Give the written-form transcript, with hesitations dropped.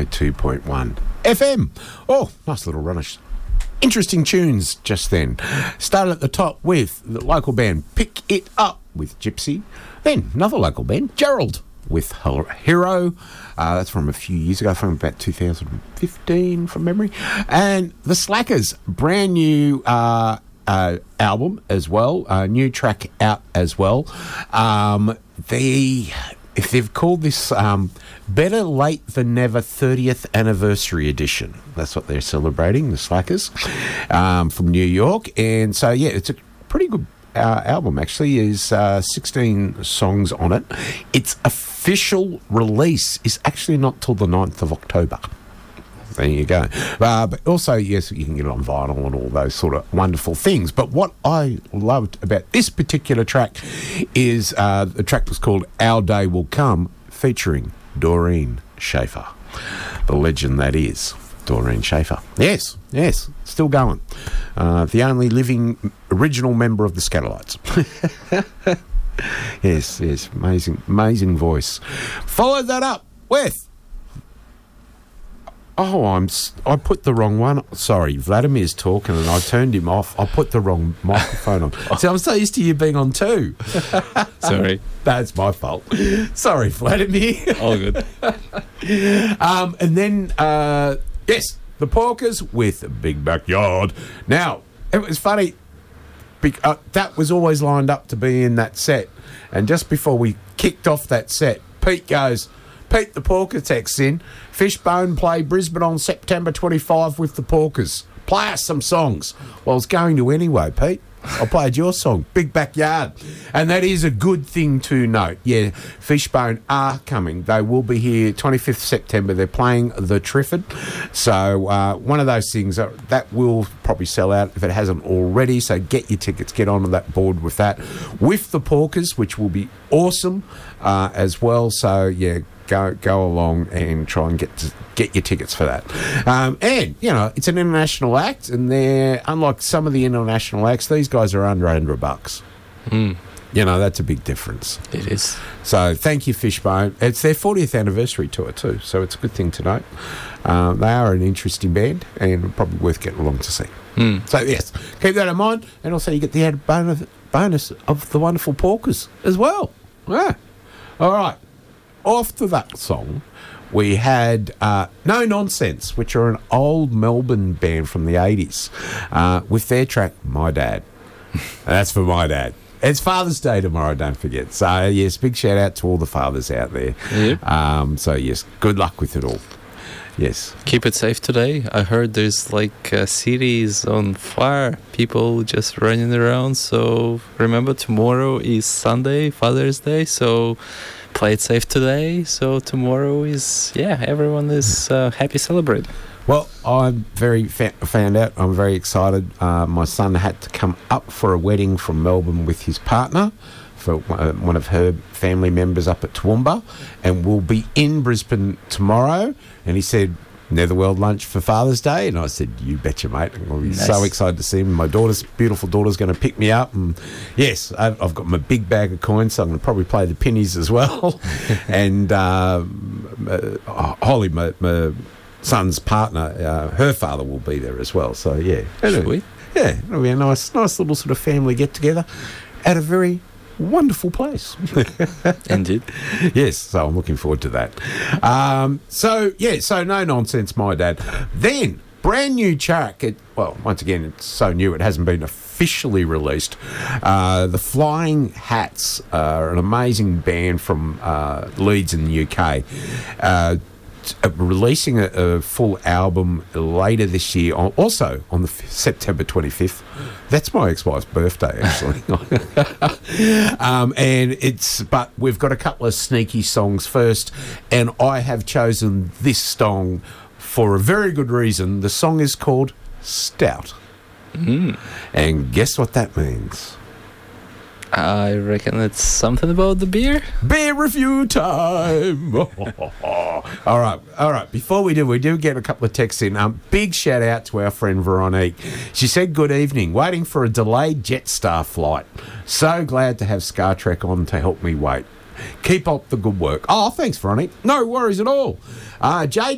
102.1 FM. Oh, nice little runners. Interesting tunes just then. Started at the top with the local band Pick It Up with Gypsy. Then another local band, Gerald, with Hero. That's from a few years ago, from about 2015 from memory. And The Slackers, brand new album as well. New track out as well. If they've called this Better Late Than Never 30th Anniversary Edition. That's what they're celebrating, The Slackers, from New York. And so, yeah, it's a pretty good album, actually. There's 16 songs on it. Its official release is actually not till the 9th of October. There you go. But also, yes, you can get it on vinyl and all those sort of wonderful things. But what I loved about this particular track is the track was called Our Day Will Come, featuring Doreen Schaefer. The legend that is Doreen Schaefer. Yes, still going. The only living original member of the Scatterlights. Yes, amazing voice. Followed that up with... I put the wrong one. Sorry, Vladimir's talking and I turned him off. I put the wrong microphone on. See, I'm so used to you being on two. Sorry. That's my fault. Sorry, Vladimir. All good. And then, yes, the Porkers with Big Backyard. Now, it was funny. That was always lined up to be in that set. And just before we kicked off that set, Pete the Porker texts in, Fishbone play Brisbane on September 25 with the Porkers. Play us some songs. Well, I was going to anyway, Pete. I played your song, Big Backyard. And that is a good thing to note. Yeah, Fishbone are coming. They will be here 25th September. They're playing the Triffid. So one of those things that will probably sell out if it hasn't already. So get your tickets. Get onto that board with that. With the Porkers, which will be awesome as well. So, yeah, go along and try and get your tickets for that. And, you know, it's an international act, and they're, unlike some of the international acts, these guys are under $100. You know, that's a big difference. It is. So thank you, Fishbone. It's their 40th anniversary tour too, so it's a good thing to note. They are an interesting band and probably worth getting along to see. So, yes, keep that in mind. And also you get the added bonus of the wonderful Porkers as well. Yeah. All right. Off to that song, we had No Nonsense, which are an old Melbourne band from the 80s, with their track, My Dad. And that's for my dad. It's Father's Day tomorrow, don't forget. So, yes, big shout-out to all the fathers out there. Yep. So, yes, good luck with it all. Yes. Keep it safe today. I heard there's cities on fire, people just running around. So remember, tomorrow is Sunday, Father's Day. So play it safe today. So tomorrow is, everyone is happy celebrating. Well, I'm very found out. I'm very excited. My son had to come up for a wedding from Melbourne with his partner, for one of her family members up at Toowoomba, and we'll be in Brisbane tomorrow. And he said, Netherworld lunch for Father's Day. And I said, you betcha, mate. I'll be so excited to see him. My beautiful daughter's going to pick me up. And yes, I've got my big bag of coins, so I'm going to probably play the pennies as well. And Holly, my son's partner, her father will be there as well. So, yeah. Sweet. Yeah, it'll be a nice little sort of family get-together at a very wonderful place. Indeed. Yes, so I'm looking forward to that. So No Nonsense, My Dad. Then, brand new track. Once again, it's so new it hasn't been officially released. The Flying Hats are an amazing band from Leeds in the UK. Releasing a full album later this year, also on the September 25th. That's my ex-wife's birthday, actually. But we've got a couple of sneaky songs first, and I have chosen this song for a very good reason. The song is called Stout. And guess what that means? I reckon it's something about the beer. Beer review time. All right. Before we do get a couple of texts in. Big shout out to our friend Veronique. She said, good evening. Waiting for a delayed Jetstar flight. So glad to have Star Trek on to help me wait. Keep up the good work. Oh, thanks, Veronique. No worries at all. Jade